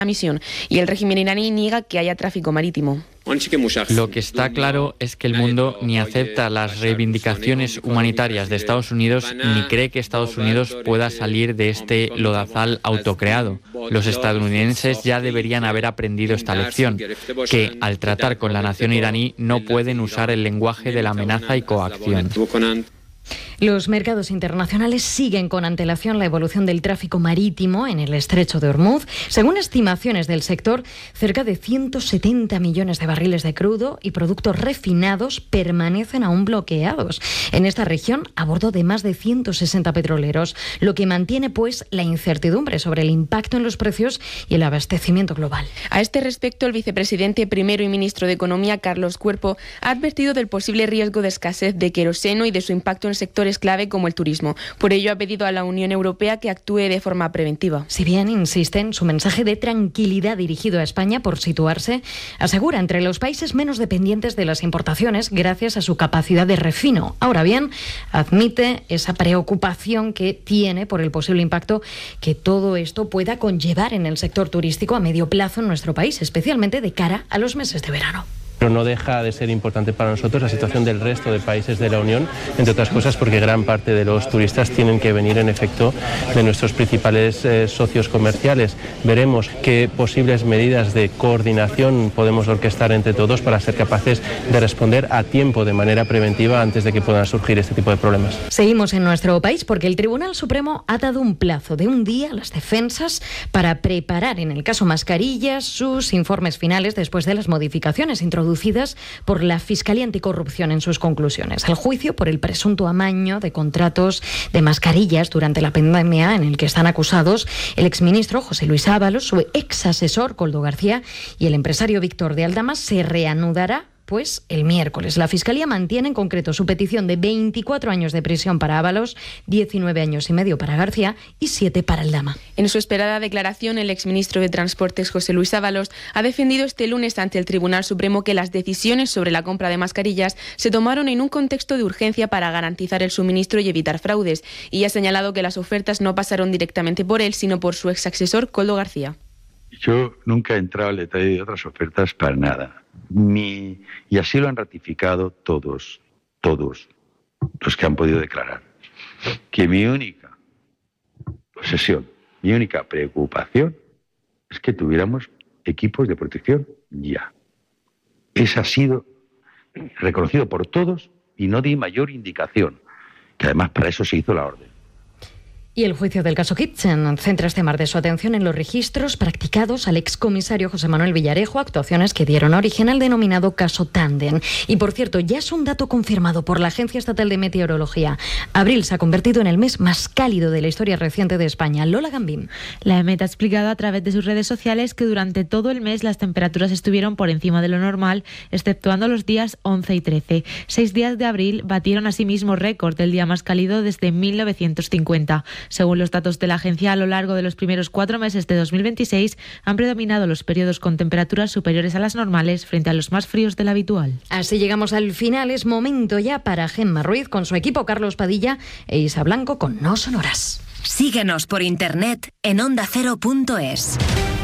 misión, y el régimen iraní niega que haya tráfico marítimo. Lo que está claro es que el mundo ni acepta las reivindicaciones humanitarias de Estados Unidos ni cree que Estados Unidos pueda salir de este lodazal autocreado. Los estadounidenses ya deberían haber aprendido esta lección, que al tratar con la nación iraní no pueden usar el lenguaje de la amenaza y coacción. Los mercados internacionales siguen con antelación la evolución del tráfico marítimo en el estrecho de Hormuz. Según estimaciones del sector, cerca de 170 millones de barriles de crudo y productos refinados permanecen aún bloqueados en esta región a bordo de más de 160 petroleros, lo que mantiene pues la incertidumbre sobre el impacto en los precios y el abastecimiento global. A este respecto, el vicepresidente primero y ministro de Economía, Carlos Cuerpo, ha advertido del posible riesgo de escasez de queroseno y de su impacto en sectores clave como el turismo. Por ello ha pedido a la Unión Europea que actúe de forma preventiva. Si bien insiste en su mensaje de tranquilidad dirigido a España por situarse, asegura, entre los países menos dependientes de las importaciones gracias a su capacidad de refino. Ahora bien, admite esa preocupación que tiene por el posible impacto que todo esto pueda conllevar en el sector turístico a medio plazo en nuestro país, especialmente de cara a los meses de verano. Pero no deja de ser importante para nosotros la situación del resto de países de la Unión, entre otras cosas porque gran parte de los turistas tienen que venir en efecto de nuestros principales socios comerciales. Veremos qué posibles medidas de coordinación podemos orquestar entre todos para ser capaces de responder a tiempo, de manera preventiva, antes de que puedan surgir este tipo de problemas. Seguimos en nuestro país porque el Tribunal Supremo ha dado un plazo de un día a las defensas para preparar, en el caso Mascarillas, sus informes finales después de las modificaciones introducidas por la Fiscalía Anticorrupción en sus conclusiones. El juicio por el presunto amaño de contratos de mascarillas durante la pandemia, en el que están acusados el exministro José Luis Ábalos, su exasesor Koldo García y el empresario Víctor de Aldama, se reanudará pues el miércoles. La Fiscalía mantiene en concreto su petición de 24 años de prisión para Ábalos, 19 años y medio para García y 7 para Aldama. En su esperada declaración, el exministro de Transportes José Luis Ábalos ha defendido este lunes ante el Tribunal Supremo que las decisiones sobre la compra de mascarillas se tomaron en un contexto de urgencia para garantizar el suministro y evitar fraudes, y ha señalado que las ofertas no pasaron directamente por él, sino por su exasesor Koldo García. Yo nunca he entrado al detalle de otras ofertas para nada. Y así lo han ratificado todos los que han podido declarar. Que mi única obsesión, mi única preocupación es que tuviéramos equipos de protección ya. Eso ha sido reconocido por todos y no di mayor indicación, que además para eso se hizo la orden. Y el juicio del caso Kitchen centra este martes su atención en los registros practicados al excomisario José Manuel Villarejo, actuaciones que dieron origen al denominado caso Tándem. Y por cierto, ya es un dato confirmado por la Agencia Estatal de Meteorología. Abril se ha convertido en el mes más cálido de la historia reciente de España. Lola Gambín. La EMET ha explicado a través de sus redes sociales que durante todo el mes las temperaturas estuvieron por encima de lo normal, exceptuando los días 11 y 13. 6 días de abril batieron asimismo récord del día más cálido desde 1950. Según los datos de la agencia, a lo largo de los primeros 4 meses de 2026 han predominado los periodos con temperaturas superiores a las normales frente a los más fríos de lo habitual. Así llegamos al final. Es momento ya para Gemma Ruiz con su equipo, Carlos Padilla e Isa Blanco con No Sonoras. Síguenos por internet en ondacero.es.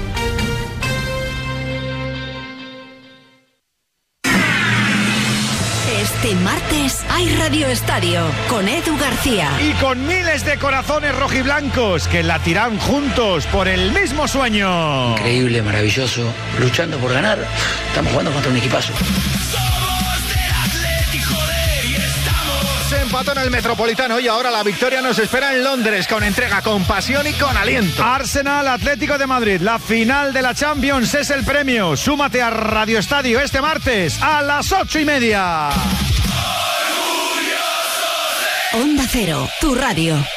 Este martes hay Radio Estadio con Edu García. Y con miles de corazones rojiblancos que latirán juntos por el mismo sueño. Increíble, maravilloso, luchando por ganar. Estamos jugando contra un equipazo. Se empató en el Metropolitano y ahora la victoria nos espera en Londres con entrega, con pasión y con aliento. Arsenal Atlético de Madrid, la final de la Champions es el premio. Súmate a Radio Estadio este martes a las 8:30. Onda Cero, tu radio.